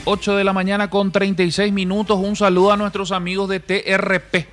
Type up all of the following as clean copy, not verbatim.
8 de la mañana con 36 minutos. Un saludo a nuestros amigos de TRP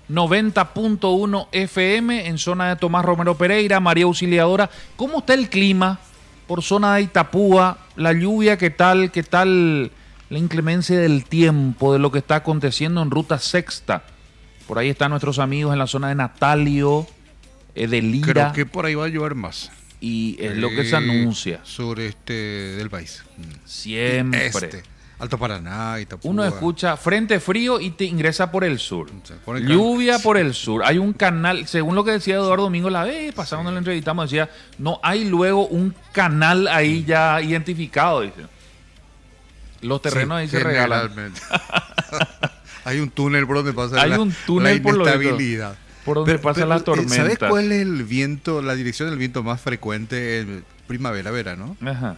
90.1 FM en zona de Tomás Romero Pereira, María Auxiliadora. ¿Cómo está el clima por zona de Itapúa? La lluvia, ¿qué tal? ¿Qué tal la inclemencia del tiempo de lo que está aconteciendo en Ruta Sexta? Por ahí están nuestros amigos en la zona de Natalio, de Lira. Creo que por ahí va a llover más. Y es lo que se anuncia. Sureste del país. Siempre. Alto Paraná, Itapúa. Uno escucha frente frío y te ingresa por el sur. Por el Lluvia por el sur. Hay un canal, según lo que decía Eduardo Domingo la vez pasada cuando lo entrevistamos, decía, no hay luego un canal ahí ya identificado, dice. Los terrenos ahí se regalan. Hay un túnel por donde pasa hay un túnel la inestabilidad. Por donde pasan las tormentas. ¿Sabes cuál es el viento, la dirección del viento más frecuente en primavera-verano? Ajá.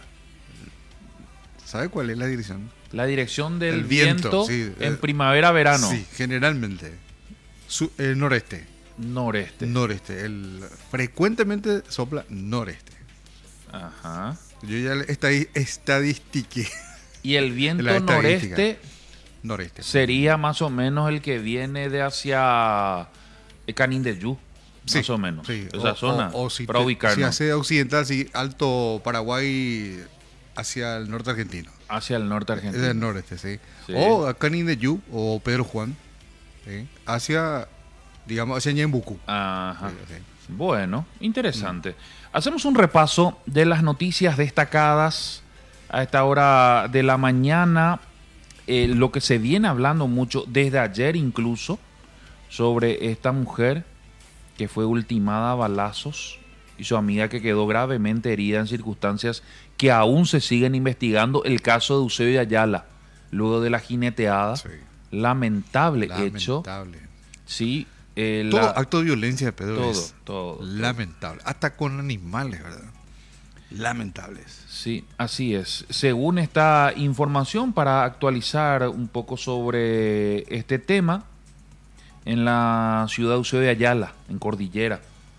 ¿Sabe cuál es la dirección? La dirección del viento sí, en primavera-verano. Sí, generalmente. Noreste. Noreste. Frecuentemente sopla noreste. Ajá. Yo ya estadistiqué. Y el viento noreste sería más o menos el que viene de hacia Canindeyú. Sí, más o menos. Sí. Esa zona. O si para ubicarnos. Si hace occidental, sí, Alto Paraguay hacia el norte argentino. Hacia el norte argentino. Del noreste, sí. O a Canindeyú o Pedro Juan. ¿Sí? Hacia Ñembucú. Ajá. Sí. Bueno, interesante. Hacemos un repaso de las noticias destacadas a esta hora de la mañana. Lo que se viene hablando mucho desde ayer incluso sobre esta mujer que fue ultimada a balazos y su amiga que quedó gravemente herida en circunstancias que aún se siguen investigando. El caso de Eusebio Ayala, luego de la jineteada. Sí. Lamentable hecho. Sí. Todo acto de violencia, Pedro, todo lamentable. Hasta con animales, ¿verdad? Lamentables. Sí, así es. Según esta información, para actualizar un poco sobre este tema, en la ciudad de Eusebio de Ayala, en Cordillera,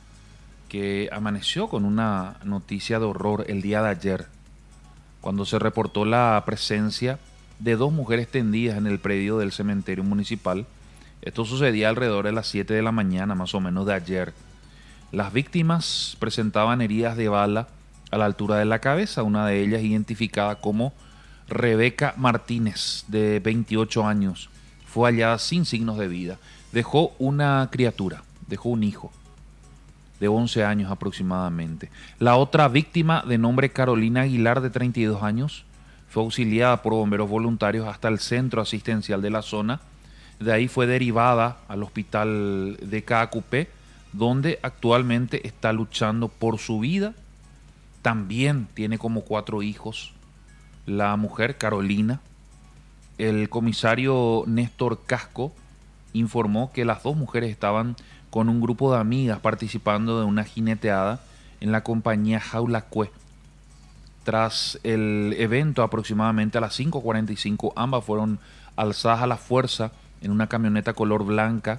que amaneció con una noticia de horror el día de ayer, cuando se reportó la presencia de dos mujeres tendidas en el predio del cementerio municipal. Esto sucedía alrededor de las 7 de la mañana, más o menos de ayer. Las víctimas presentaban heridas de bala a la altura de la cabeza, una de ellas identificada como Rebeca Martínez, de 28 años. Fue hallada sin signos de vida. Dejó una criatura, dejó un hijo de 11 años aproximadamente. La otra víctima, de nombre Carolina Aguilar, de 32 años, fue auxiliada por bomberos voluntarios hasta el centro asistencial de la zona. De ahí fue derivada al hospital de Caacupé, donde actualmente está luchando por su vida. También tiene como 4 hijos la mujer Carolina. El comisario Néstor Casco informó que las dos mujeres estaban con un grupo de amigas participando de una jineteada en la compañía Jaulacue. Tras el evento, aproximadamente a las 5:45, ambas fueron alzadas a la fuerza en una camioneta color blanca,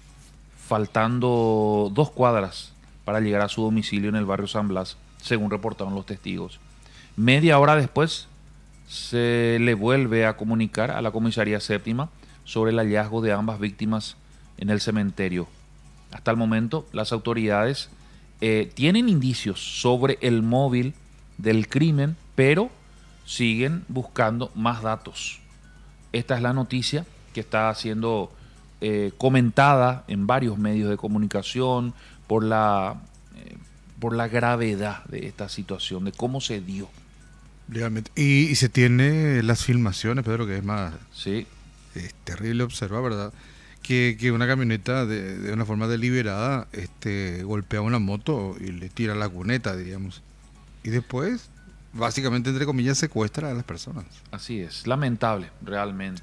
faltando 2 cuadras para llegar a su domicilio en el barrio San Blas, según reportaron los testigos. Media hora después se le vuelve a comunicar a la comisaría séptima sobre el hallazgo de ambas víctimas en el cementerio. Hasta el momento las autoridades tienen indicios sobre el móvil del crimen, pero siguen buscando más datos. Esta es la noticia que está siendo comentada en varios medios de comunicación por la gravedad de esta situación, de cómo se dio. Realmente. Y se tiene las filmaciones, Pedro, que es más... Sí. Es terrible observar, ¿verdad? Que una camioneta de una forma deliberada golpea una moto y le tira la cuneta, diríamos. Y después, básicamente, entre comillas, secuestra a las personas. Así es, lamentable, realmente.